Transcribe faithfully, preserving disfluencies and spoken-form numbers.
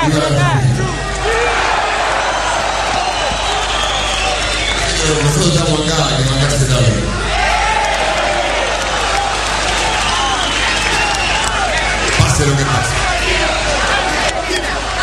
Lo so già mancare, che mancasse da lì.